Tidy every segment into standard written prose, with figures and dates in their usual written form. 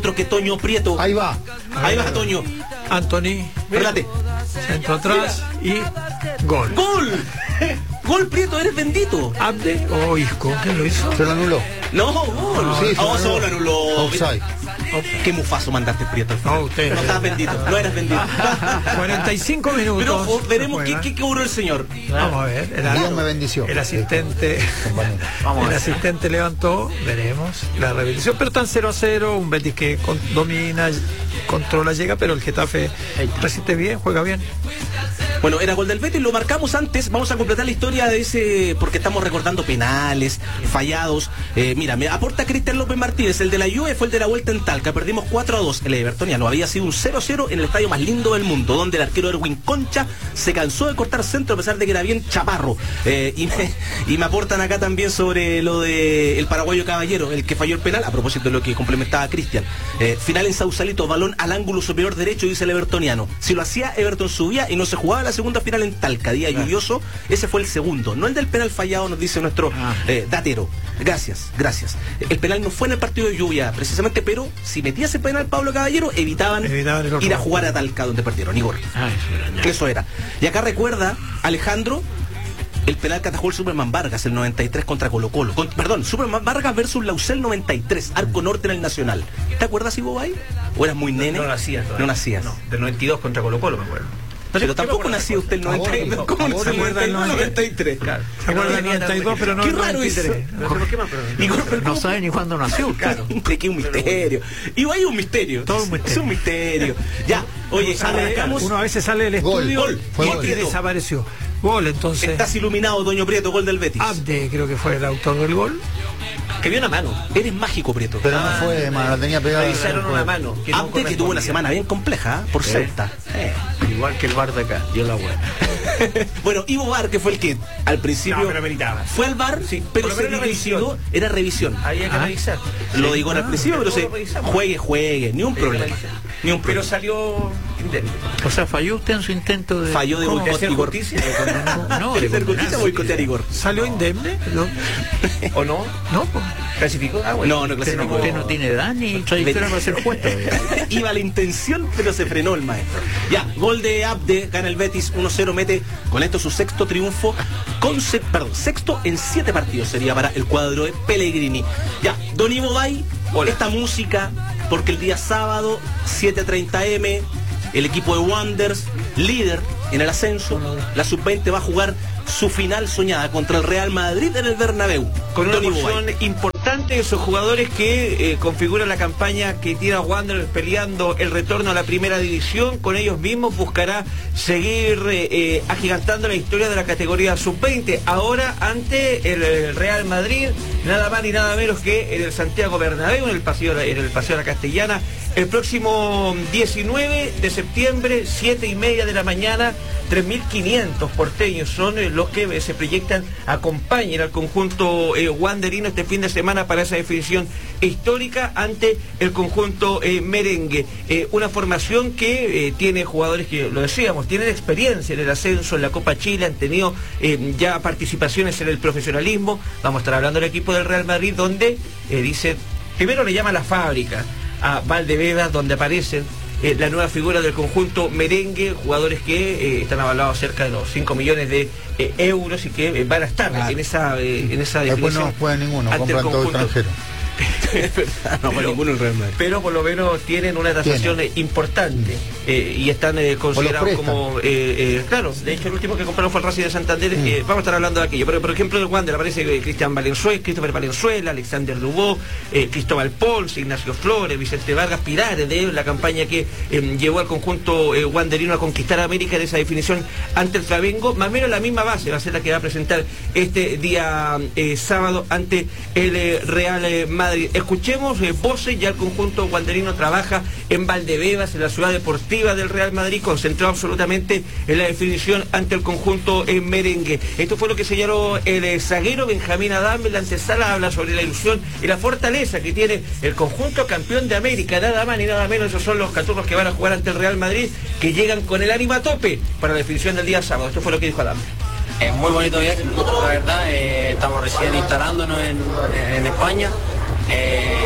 otro que Toño Prieto. Ahí va. Ahí va Toño. Anthony. Espérate. Centro atrás y gol. ¡Gol! ¡Gol, Prieto! ¡Eres bendito! Abde o Isco. ¿Quién lo hizo? Se lo anuló. No, gol. Sí, se lo solo anuló. anuló. Offside. Qué mufazo mandaste, Prieto. Al final. No, usted. No estabas bendito. No eras bendito. 45 minutos. Pero ojo, veremos Juega. qué cobró el señor. Vamos a ver. Dios me bendició. El asistente. El asistente levantó. Veremos la repetición. Pero están 0-0. Un Betis que domina, controla, llega. Pero el Getafe resiste bien, juega bien. Bueno, era gol del Betis, lo marcamos antes. Vamos a completar la historia de ese, porque estamos recordando penales, fallados. Mira, me aporta Cristian López Martínez. El de la Juve fue el de la vuelta en Talca. Perdimos 4-2. El evertoniano había sido un 0-0 en el estadio más lindo del mundo, donde el arquero Erwin Concha se cansó de cortar centro a pesar de que era bien chaparro. Y me aportan acá también sobre lo de el paraguayo Caballero, el que falló el penal, a propósito de lo que complementaba Cristian. Final en Sausalito, balón al ángulo superior derecho, dice el evertoniano. Si lo hacía, Everton subía y no se jugaba la segunda final en Talca, día lluvioso. Ese fue el segundo, no el del penal fallado, nos dice nuestro datero. Gracias. El penal no fue en el partido de lluvia precisamente, pero si metía ese penal Pablo Caballero, evitaban ir a jugar a Talca, donde perdieron, Igor. Eso era. Y acá recuerda Alejandro el penal que atajó el Superman Vargas el 93 contra Colo-Colo. Perdón, Superman Vargas versus Lausel 93, Arco Norte en el Nacional. ¿Te acuerdas, Ivo Bay? ¿O eras muy nene? No nacías todavía. No nacías. No, del 92 contra Colo-Colo me acuerdo. Pero tampoco nacía usted el 92. ¿Cómo no se acuerda del 93? Claro. Se acuerda del 92, pero no Qué del raro 93. eso. ¿Por qué más? Pero no sabe ni cuándo nació. Claro. Que un misterio. Ivo hay un misterio. Todo un misterio. Es un misterio. Ya, oye, arrancamos. Uno a veces sale del estudio Gol. y desapareció. Gol, entonces. Estás iluminado, Toño Prieto, gol del Betis. Abde, creo que fue el autor del gol. Que vio una mano. Eres mágico, Prieto. Pero no fue, mano, la tenía pegada. Revisaron una mano. Abde que tuvo una semana bien compleja, por Celta. Igual que el VAR de acá, dio la buena. Bueno, Ivo Bar, que fue el que al principio fue al VAR, Sí, pero por lo se menos decidió, era revisión. Había que revisar. Lo digo al principio, pero se juegue, ni un problema. Ni un Pero problema. salió indemne. O sea, falló usted en su intento de. Falló de ¿Cómo? ¿De hacer Igor. justicia? No, ¿De hacer justicia o boicotear, Igor? ¿Salió indemne? No, ¿O no? no, pues. ¿Clasificó? Ah, bueno. No clasificó. Usted no tiene edad ni trayectoria para ser juez todavía. Iba la intención, pero se frenó el maestro. Ya, gol de Abde, gana el Betis 1-0, mete con esto su sexto triunfo, sexto en 7 partidos sería para el cuadro de Pellegrini. Ya, Don Ivo Bay, esta música, porque el día sábado, 7:30 M, el equipo de Wanderers, líder en el ascenso, la sub-20 va a jugar su final soñada contra el Real Madrid en el Bernabéu. Con una Don Ivo porción Bay. importante de esos jugadores que configuran la campaña que tiene a Wanderers peleando el retorno a la primera división. Con ellos mismos buscará seguir agigantando la historia de la categoría sub-20. Ahora ante el Real Madrid, nada más ni nada menos que en el Santiago Bernabéu, en el Paseo de la Castellana, el próximo 19 de septiembre, 7:30 de la mañana. 3.500 porteños son los que se proyectan acompañen al conjunto wanderino este fin de semana para esa definición histórica ante el conjunto merengue. Una formación que tiene jugadores que, lo decíamos, tienen experiencia en el ascenso, en la Copa Chile, han tenido ya participaciones en el profesionalismo. Vamos a estar hablando del equipo del Real Madrid, donde dice, primero le llama la fábrica a Valdebebas, donde aparecen la nueva figura del conjunto merengue, jugadores que están avalados cerca de los 5 millones de euros y que van a estar en esa definición. Después no juega ninguno, compran todo extranjero. No, para ninguno el Real Madrid. Pero por lo menos tienen una tasación importante y están considerados como claro, de hecho el último que compraron fue el Racing de Santander. Vamos a estar hablando de aquello, pero por ejemplo el Wander aparece Christopher Valenzuela, Alexander Dubó, Cristóbal Pons, Ignacio Flores, Vicente Vargas, pilares de la campaña que llevó al conjunto wanderino a conquistar a América en esa definición ante el Flamengo. Más o menos la misma base va a ser la que va a presentar este día sábado ante el Real Madrid. Escuchemos voces, ya el conjunto wanderino trabaja en Valdebebas, en la ciudad deportiva del Real Madrid, concentrado absolutamente en la definición ante el conjunto merengue. Esto fue lo que señaló el zaguero Benjamín Adame en la antesala, habla sobre la ilusión y la fortaleza que tiene el conjunto campeón de América, nada más ni nada menos. Esos son los caturros que van a jugar ante el Real Madrid, que llegan con el ánimo a tope para la definición del día sábado. Esto fue lo que dijo Adame. Muy bonito viaje, la verdad, estamos recién instalándonos en España.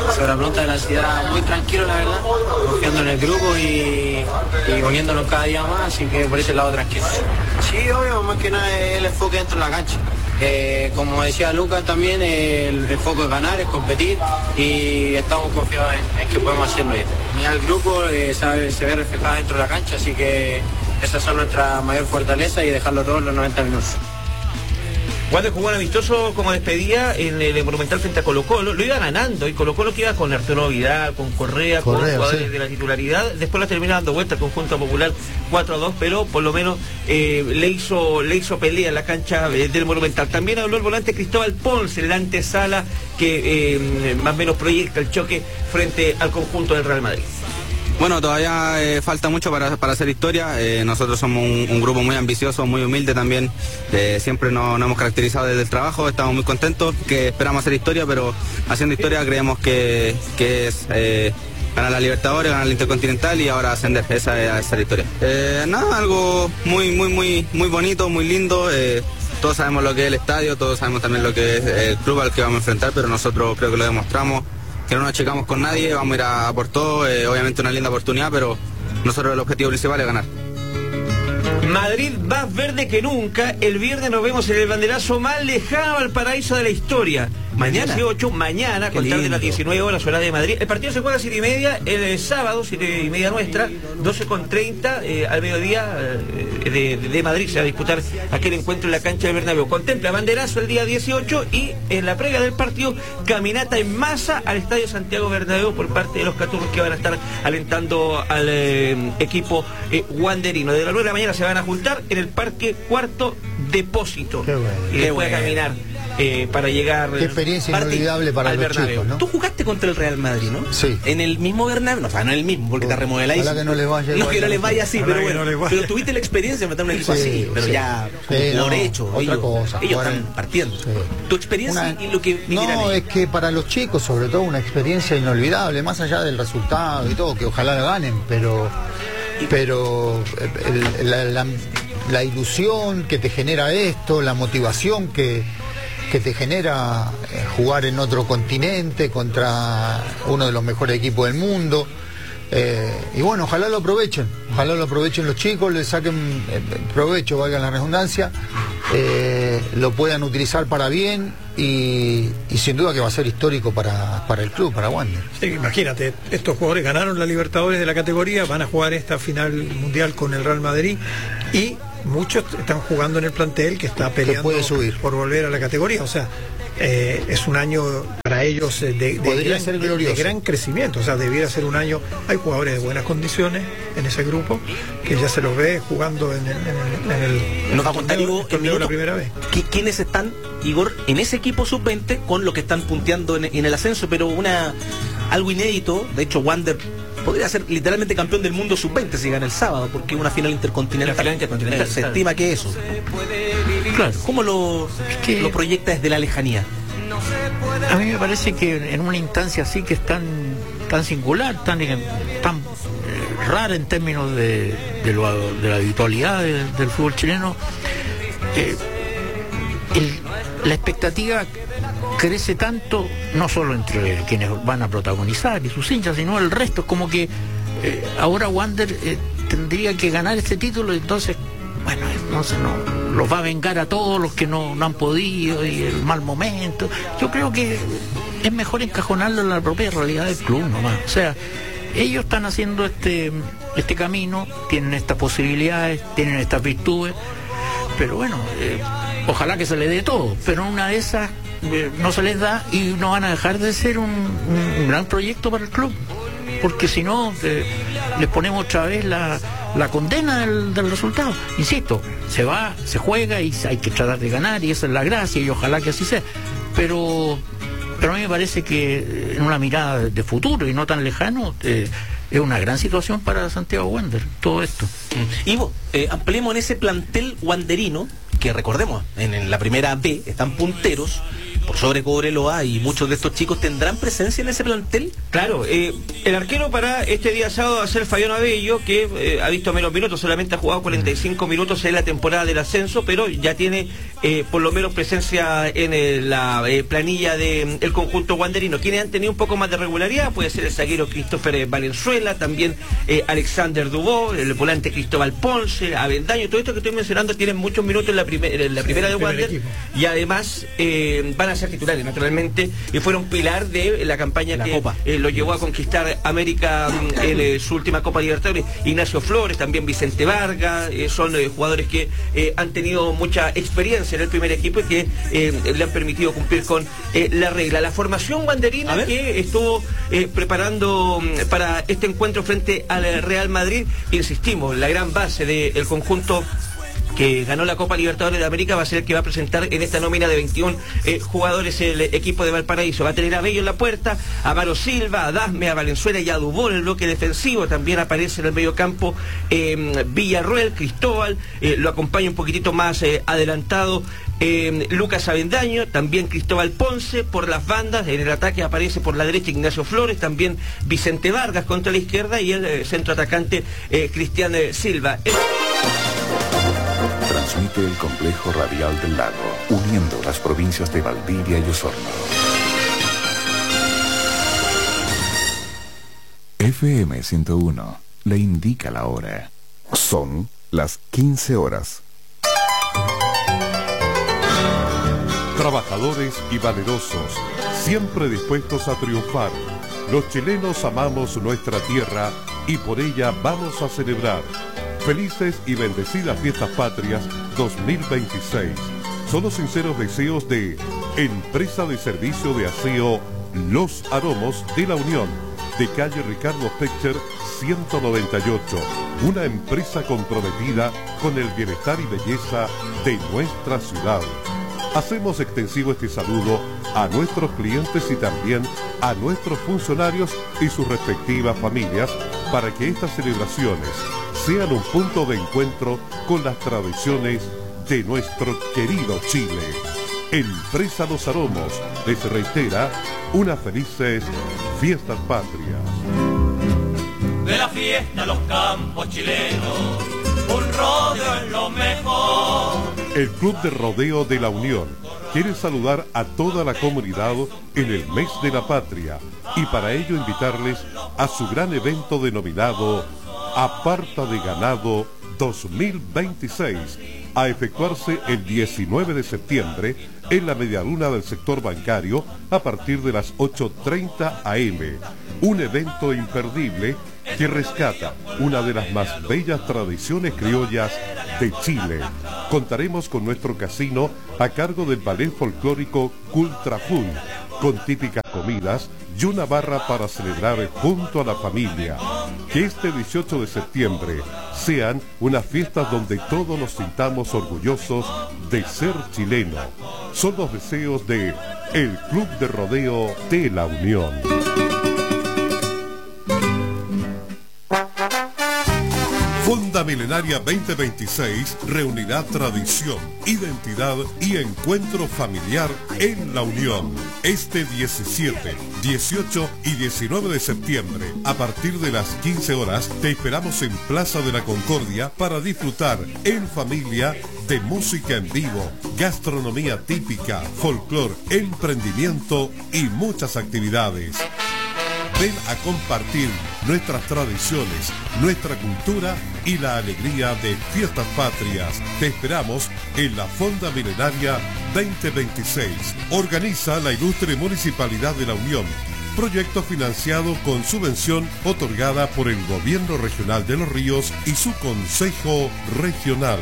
Sobre la pregunta de la ansiedad, muy tranquilo la verdad, confiando en el grupo y poniéndonos cada día más, así que por ese lado tranquilo. Sí, obvio, más que nada es el enfoque dentro de la cancha. Como decía Lucas también, el foco es ganar, es competir y estamos confiados en que podemos hacerlo bien. El grupo se ve reflejado dentro de la cancha, así que esa es nuestra mayor fortaleza y dejarlo todo en los 90 minutos. Wander jugó un amistoso como despedida en el Monumental frente a Colo-Colo, lo iba ganando y Colo-Colo que iba con Arturo Vidal, con Correa, con jugadores de la titularidad, después la termina dando vuelta al conjunto popular 4-2, pero por lo menos le hizo pelea en la cancha del Monumental. También habló el volante Cristóbal Ponce, la antesala que más o menos proyecta el choque frente al conjunto del Real Madrid. Bueno, todavía falta mucho para hacer historia. Nosotros somos un grupo muy ambicioso, muy humilde también. Siempre nos hemos caracterizado desde el trabajo, estamos muy contentos, que esperamos hacer historia, pero haciendo historia creemos que es ganar la Libertadores, ganar la Intercontinental y ahora ascender. Esa es hacer historia. Algo muy bonito, muy lindo. Todos sabemos lo que es el estadio, todos sabemos también lo que es el club al que vamos a enfrentar, pero nosotros creo que lo demostramos. Que no nos achicamos con nadie, vamos a ir a por todo, obviamente una linda oportunidad, pero nosotros el objetivo principal es ganar. Madrid más verde que nunca. El viernes nos vemos en el banderazo más lejano al paraíso de la historia. Mañana. 18, mañana, a contar de las 19 horas, hora de Madrid. El partido se juega a 7:30, el sábado, 7:30 nuestra, 12:30 al mediodía de Madrid. Se va a disputar aquel encuentro en la cancha del Bernabéu. Contempla banderazo el día 18 y en la previa del partido, caminata en masa al Estadio Santiago Bernabéu por parte de los caturros que van a estar alentando al equipo wanderino. De la 9 de la mañana se van a juntar en el Parque Cuarto Depósito. Qué bueno. Y después a caminar para llegar. Qué experiencia inolvidable para los chicos, ¿no? Tú jugaste contra el Real Madrid, ¿no? Sí. En el mismo Bernabéu, no, o sea, no en el mismo, porque te remodeláis. Ojalá que no les vaya no, que no les vaya así, pero bueno. No pero tuviste la experiencia de meter un equipo así, pero ya por hecho. Otra cosa. Ellos están partiendo. Sí. Tu experiencia y lo que no, es que para los chicos, sobre todo, una experiencia inolvidable, más allá del resultado y todo, que ojalá la ganen, pero la ilusión que te genera esto, la motivación que te genera jugar en otro continente contra uno de los mejores equipos del mundo. Y bueno, ojalá lo aprovechen los chicos, le saquen provecho, valga la redundancia, lo puedan utilizar para bien y sin duda que va a ser histórico para el club, para Wander. Sí, imagínate, estos jugadores ganaron la Libertadores de la categoría, van a jugar esta final mundial con el Real Madrid y muchos están jugando en el plantel que está peleando puede subir por volver a la categoría, o sea, es un año para ellos de gran crecimiento, o sea, debiera ser un año. Hay jugadores de buenas condiciones en ese grupo que ya se los ve jugando en el nos va a contar Igor la primera vez. ¿Quiénes están, Igor, en ese equipo sub-20 con lo que están punteando en el ascenso? Pero algo inédito, de hecho Wander podría ser literalmente campeón del mundo sub-20 si gana el sábado, porque una final intercontinental, se estima que eso. Claro, ¿cómo lo proyecta desde la lejanía? A mí me parece que en una instancia así que es tan singular, tan rara en términos de la habitualidad del fútbol chileno, la expectativa crece tanto, no solo entre quienes van a protagonizar y sus hinchas, sino el resto. Es como que ahora Wander tendría que ganar este título, entonces, bueno, entonces los va a vengar a todos los que no han podido y el mal momento. Yo creo que es mejor encajonarlo en la propia realidad del club nomás. O sea, ellos están haciendo este camino, tienen estas posibilidades, tienen estas virtudes, pero bueno, ojalá que se les dé todo, pero una de esas no se les da y no van a dejar de ser un gran proyecto para el club, porque si no les ponemos otra vez la condena del resultado. Insisto, se juega y hay que tratar de ganar y esa es la gracia y ojalá que así sea, pero a mí me parece que en una mirada de futuro y no tan lejano es una gran situación para Santiago Wander todo esto. Ivo, ampliemos en ese plantel wanderino que, recordemos, en la primera B están punteros por sobre Cobreloa, y muchos de estos chicos tendrán presencia en ese plantel. Claro, el arquero para este día sábado va a ser Fabián Abello, que ha visto menos minutos, solamente ha jugado 45 minutos en la temporada del ascenso, pero ya tiene por lo menos presencia en la planilla del conjunto wanderino. Quienes han tenido un poco más de regularidad puede ser el zaguero Christopher Valenzuela, también Alexander Dubó, el volante Cristóbal Ponce, Avendaño. Todo esto que estoy mencionando tienen muchos minutos en la primera de Wander, y además van a ser titulares naturalmente, y fueron pilar de la campaña que Copa lo llevó a conquistar América en su última Copa Libertadores. Ignacio Flores, también Vicente Vargas, son jugadores que han tenido mucha experiencia en el primer equipo y que le han permitido cumplir con la regla. La formación wanderina que estuvo preparando para este encuentro frente al Real Madrid, insistimos, la gran base del conjunto que ganó la Copa Libertadores de América va a ser el que va a presentar en esta nómina de 21 jugadores el equipo de Valparaíso. Va a tener a Bello en la puerta, a Varo Silva, a Dasme, a Valenzuela y a Dubó en el bloque defensivo. También aparece en el medio campo Villarroel, Cristóbal, lo acompaña un poquitito más adelantado Lucas Avendaño, también Cristóbal Ponce por las bandas. En el ataque aparece por la derecha Ignacio Flores, también Vicente Vargas contra la izquierda y el centro atacante Cristian Silva. Transmite el Complejo Radial del Lago, uniendo las provincias de Valdivia y Osorno. FM 101 le indica la hora. Son las 15 horas. Trabajadores y valerosos, siempre dispuestos a triunfar. Los chilenos amamos nuestra tierra y por ella vamos a celebrar. Felices y bendecidas Fiestas Patrias 2026. Son los sinceros deseos de Empresa de Servicio de Aseo Los Aromos de la Unión, de calle Ricardo Pecher 198. Una empresa comprometida con el bienestar y belleza de nuestra ciudad. Hacemos extensivo este saludo a nuestros clientes y también a nuestros funcionarios y sus respectivas familias para que estas celebraciones sean un punto de encuentro con las tradiciones de nuestro querido Chile. Empresa Los Aromos les reitera unas felices Fiestas Patrias. De la fiesta los campos chilenos, un rodeo es lo mejor. El Club de Rodeo de la Unión quiere saludar a toda la comunidad en el mes de la patria y para ello invitarles a su gran evento denominado Aparta de Ganado 2026, a efectuarse el 19 de septiembre en la medialuna del sector bancario a partir de las 8:30 am. Un evento imperdible que rescata una de las más bellas tradiciones criollas de Chile. Contaremos con nuestro casino a cargo del ballet folclórico Cultrafun, con típicas comidas y una barra para celebrar junto a la familia. Que este 18 de septiembre sean unas fiestas donde todos nos sintamos orgullosos de ser chileno. Son los deseos de el Club de Rodeo de la Unión. Fonda Milenaria 2026 reunirá tradición, identidad y encuentro familiar en la Unión. Este 17, 18 y 19 de septiembre, a partir de las 15 horas, te esperamos en Plaza de la Concordia para disfrutar en familia de música en vivo, gastronomía típica, folclor, emprendimiento y muchas actividades. Ven a compartir nuestras tradiciones, nuestra cultura y la alegría de Fiestas Patrias. Te esperamos en la Fonda Milenaria 2026. Organiza la Ilustre Municipalidad de la Unión. Proyecto financiado con subvención otorgada por el Gobierno Regional de Los Ríos y su Consejo Regional.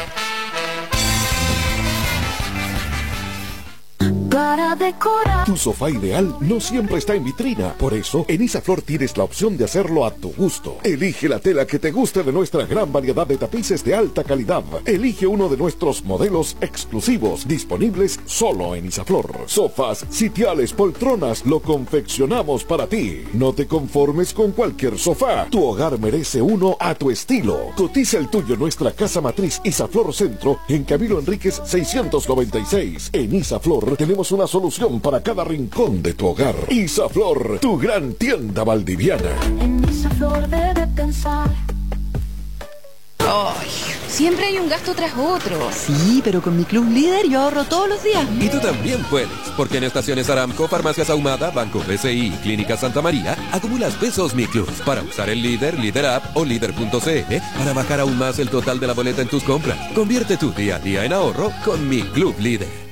Para decorar. Tu sofá ideal no siempre está en vitrina. Por eso, en Isaflor tienes la opción de hacerlo a tu gusto. Elige la tela que te guste de nuestra gran variedad de tapices de alta calidad. Elige uno de nuestros modelos exclusivos, disponibles solo en Isaflor. Sofás, sitiales, poltronas, lo confeccionamos para ti. No te conformes con cualquier sofá. Tu hogar merece uno a tu estilo. Cotiza el tuyo en nuestra casa matriz Isaflor Centro, en Camilo Enríquez 696. En Isaflor tenemos una solución para cada rincón de tu hogar. Isaflor, tu gran tienda valdiviana. En Isaflor debe pensar. Ay, Siempre hay un gasto tras otro. Sí, pero con mi Club Líder yo ahorro todos los días. Y tú también puedes, porque en Estaciones Aramco, Farmacias Ahumada, Banco BCI y Clínica Santa María, acumulas pesos Mi Club para usar el Líder, Líder App o Líder.cl para bajar aún más el total de la boleta en tus compras. Convierte tu día a día en ahorro con Mi Club Líder.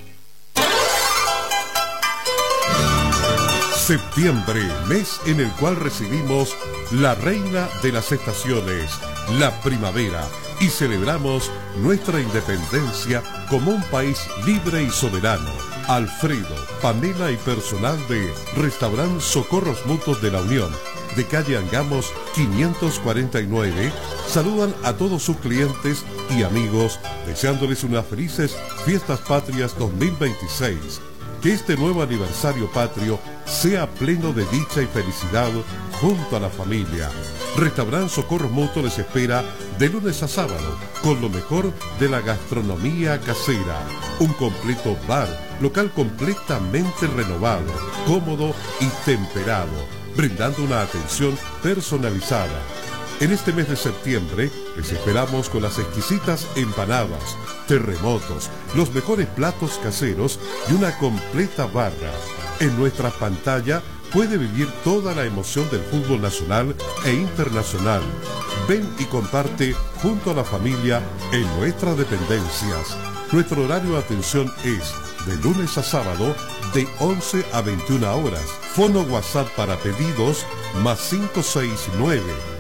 Septiembre, mes en el cual recibimos la reina de las estaciones, la primavera, y celebramos nuestra independencia como un país libre y soberano. Alfredo, Pamela y personal de Restaurant Socorros Mutuos de la Unión, de calle Angamos 549, saludan a todos sus clientes y amigos, deseándoles unas felices Fiestas Patrias 2026. Que este nuevo aniversario patrio sea pleno de dicha y felicidad junto a la familia. Restaurant Socorros Mutuos les espera de lunes a sábado con lo mejor de la gastronomía casera. Un completo bar, local completamente renovado, cómodo y temperado, brindando una atención personalizada. En este mes de septiembre les esperamos con las exquisitas empanadas, terremotos, los mejores platos caseros y una completa barra. En nuestra pantalla puede vivir toda la emoción del fútbol nacional e internacional. Ven y comparte junto a la familia en nuestras dependencias. Nuestro horario de atención es de lunes a sábado de 11 a 21 horas. Fono WhatsApp para pedidos +569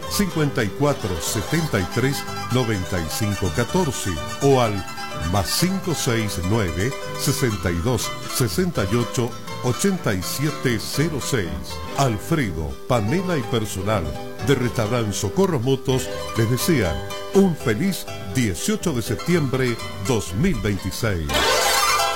5473 9514 o al +569 62 68 8706. Alfredo, Pamela y personal de Restaurant Socorros Mutuos les desean un feliz 18 de septiembre 2026.